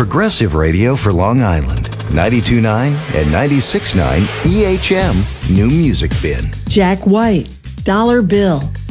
progressive radio for Long Island. 92.9 and 96.9 EHM New Music Bin. Jack White, Dollar Bill.